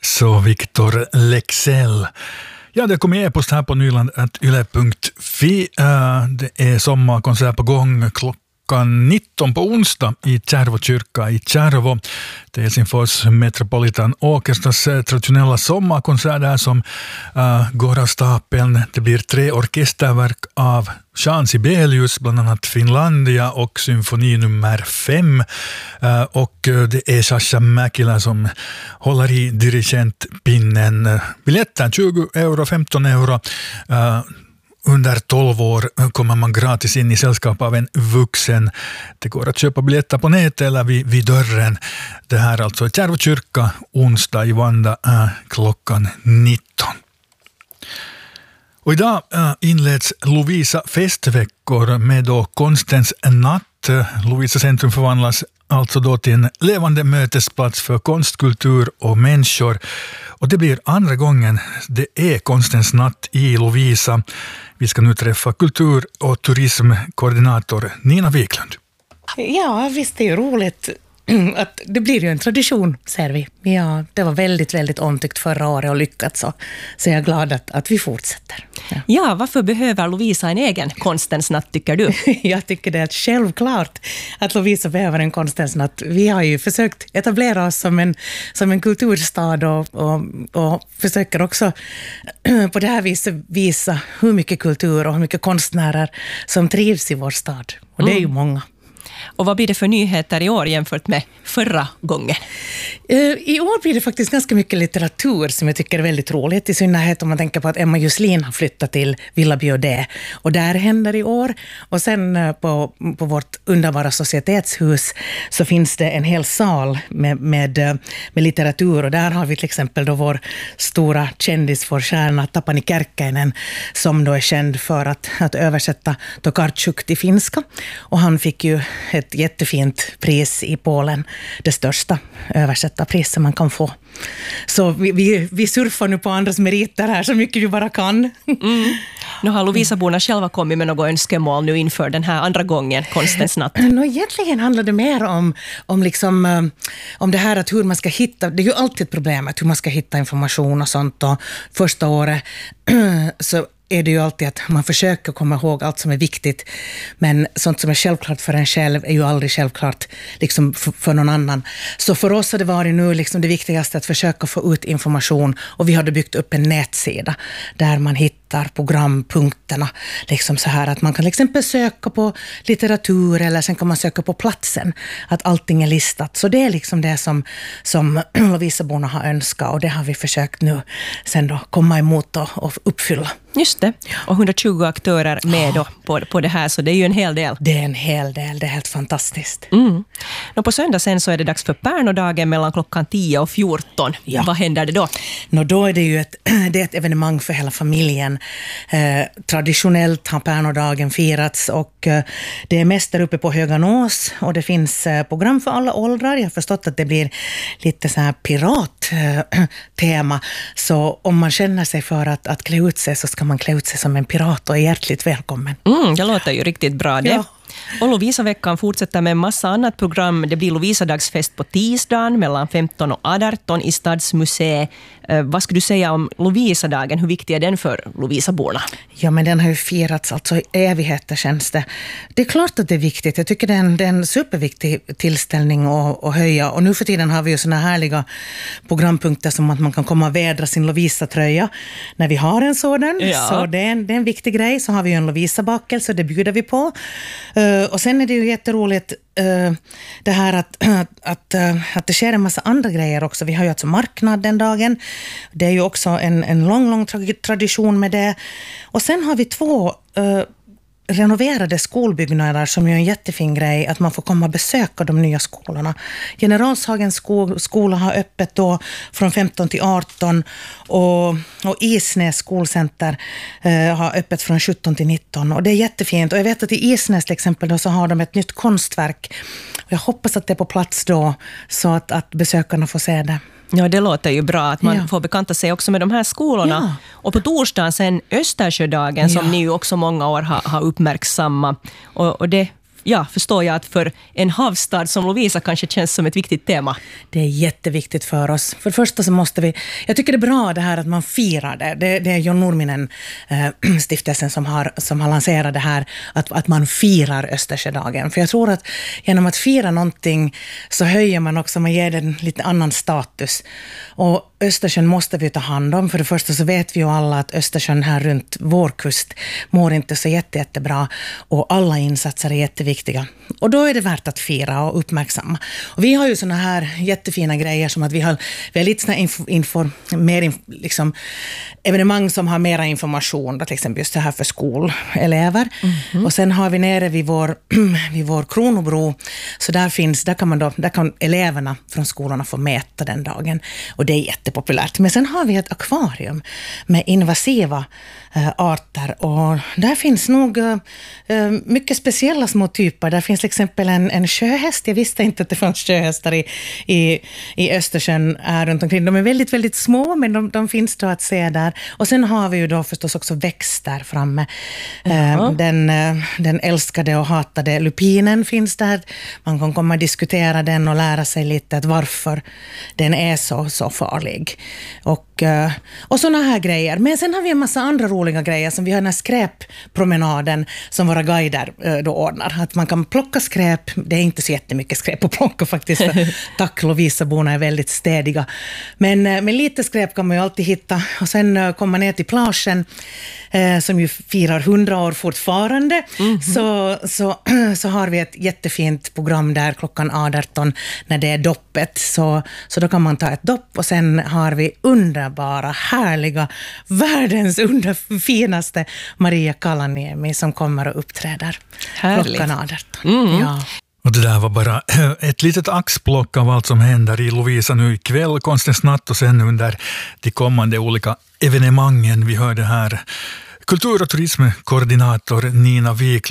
Så Viktor Leksell. Ja, det kommer e-post här på nyland@yle.fi. Det är sommarkonsert på gång klockan 19 på onsdag i Tjärvo kyrka i Tjärvo. Det är Helsingfors Metropolitan Orkestras traditionella sommarkonsert där som går av stapeln. Det blir 3 orkesterverk av Jean Sibelius, bland annat Finlandia och symfoni nummer 5. Och det är Sasha Mäkilä som håller i dirigentpinnen. Biljetten 20 euro, 15 euro. Under 12 år kommer man gratis in i sällskap av en vuxen. Det går att köpa biljetter på nätet eller vid dörren. Det här alltså i Tjärvo kyrka onsdag i Vanda klockan 19. Och idag inleds Lovisa festveckor med då konstens natt. Lovisa centrum förvandlas alltså då till en levande mötesplats för konst, kultur och människor. Och det blir andra gången det är konstens natt i Lovisa. Vi ska nu träffa kultur- och turismkoordinator Nina Wiklund. Ja, visst är det roligt att det blir ju en tradition, ser vi. Ja, det var väldigt, väldigt omtyckt förra året och lyckat så jag är glad att vi fortsätter. Ja, varför behöver Lovisa en egen konstens natt, tycker du? Jag tycker det är självklart att Lovisa behöver en konstens natt. Vi har ju försökt etablera oss som en kulturstad och försöker också på det här viset visa hur mycket kultur och hur mycket konstnärer som trivs i vår stad. Och det är ju många. Och vad blir det för nyheter i år jämfört med förra gången? I år blir det faktiskt ganska mycket litteratur som jag tycker är väldigt roligt. I synnerhet om man tänker på att Emma Juslin har flyttat till Villa Biodé. Och där händer i år. Och sen på vårt underbara societetshus så finns det en hel sal med litteratur. Och där har vi till exempel då vår stora kändisforskärna Tapani Kärkkäinen som då är känd för att översätta Tokarczuk till finska. Och han fick ju ett jättefint pris i Polen, det största översättarpriset man kan få. Så vi surfar nu på andras meriter här så mycket vi bara kan. Nu har Lovisaborna själva kommit med något önskemål nu inför den här andra gången, konstens natt. Egentligen handlar det mer om det här att hur man ska hitta, det är ju alltid ett problem att hur man ska hitta information och sånt, och första året så är det ju alltid att man försöker komma ihåg allt som är viktigt, men sånt som är självklart för en själv är ju aldrig självklart liksom för någon annan. Så för oss har det varit nu liksom det viktigaste att försöka få ut information, och vi hade byggt upp en nätsida där man hittar programpunkterna liksom så här att man kan till exempel söka på litteratur eller sen kan man söka på platsen, att allting är listat. Så det är liksom det som Lovisaborna har önskat, och det har vi försökt nu sen då komma emot och uppfylla. Just det, och 120 aktörer med då på det här, så det är ju en hel del. Det är en hel del, det är helt fantastiskt. Och på söndag sen så är det dags för Pärnodagen mellan klockan 10 och 14. Ja. Vad händer det då? Då är det ju ett evenemang för hela familjen. Traditionellt har Pärnodagen firats, och det är mest där uppe på Höganås, och det finns program för alla åldrar. Jag har förstått att det blir lite så här pirattema, så om man känner sig för att klä ut sig så ska man klä ut sig som en pirat, och är hjärtligt välkommen. Det låter ju riktigt bra det. Ja. Och Lovisa-veckan fortsätter med en massa annat program. Det blir Lovisa-dagsfest på tisdagen mellan 15 och 18 i Stadsmuseet. Vad skulle du säga om Lovisa-dagen? Hur viktig är den för Lovisaborna? Ja, men den har ju firats alltså i evigheter, känns det. Det är klart att det är viktigt. Jag tycker det är en superviktig tillställning att höja. Och nu för tiden har vi ju såna härliga programpunkter som att man kan komma och vädra sin Lovisa-tröja när vi har en sådan. Ja. Så det är en viktig grej. Så har vi ju en Lovisa-bakelse, det bjuder vi på. Och sen är det ju jätteroligt det här att det sker en massa andra grejer också. Vi har ju alltså marknad den dagen. Det är ju också en lång tradition med det. Och sen har vi 2 renoverade skolbyggnader som är en jättefin grej, att man får komma och besöka de nya skolorna. Generalshagens skola har öppet då från 15 till 18 och Isnäs skolcenter har öppet från 17 till 19, och det är jättefint. Och jag vet att i Isnäs till exempel då så har de ett nytt konstverk. Jag hoppas att det är på plats då så att besökarna får se det. Ja, det låter ju bra att man får bekanta sig också med de här skolorna. Ja. Och på torsdagen sen Östersjödagen som ni ju också många år har uppmärksammat. Och det förstår jag att för en havsstad som Lovisa kanske känns som ett viktigt tema. Det är jätteviktigt för oss. För det första så måste vi, jag tycker det är bra det här att man firar det. Det är John Nurminen, stiftelsen som har lanserat det här, att man firar Östersjödagen. För jag tror att genom att fira någonting så höjer man också, man ger den lite annan status. Och Östersjön måste vi ta hand om. För det första så vet vi ju alla att Östersjön här runt vår kust mår inte så jättebra. Och alla insatser är jätteviktiga. Och då är det värt att fira och uppmärksamma. Och vi har ju såna här jättefina grejer som att vi har lite såna liksom evenemang som har mera information, till exempel just det här för skolelever. Och sen har vi nere vid vår Kronobro, så där kan eleverna från skolorna få mäta den dagen. Och det är jättepopulärt. Men sen har vi ett akvarium med invasiva arter, och där finns nog mycket speciella små typer. Där finns till exempel en sjöhäst. Jag visste inte att det fanns sjöhästar i Östersjön runt omkring. De är väldigt, väldigt små, men de finns då att se där. Och sen har vi ju då förstås också växter framme. Den älskade och hatade lupinen finns där. Man kan komma och diskutera den och lära sig lite att varför den är så farlig. Och såna här grejer. Men sen har vi en massa andra roliga grejer, som vi har den här skräppromenaden som våra guider då ordnar. Att man kan plocka skräp. Det är inte så jättemycket skräp att plocka faktiskt. Tack, Lovisaborna är väldigt städiga. Men lite skräp kan man ju alltid hitta. Och sen kommer man ner till plagen, som ju firar 100 år fortfarande. Så har vi ett jättefint program där klockan 18 när det är doppet. Så då kan man ta ett dopp, och sen har vi underbara, härliga, världens finaste Maria Kalaniemi som kommer och uppträder klockan 18. Ja. Och det där var bara ett litet axplock av allt som händer i Lovisa nu ikväll, Konstens natt, och sen under de kommande olika evenemangen. Vi hörde här kultur- och turismkoordinator Nina Wik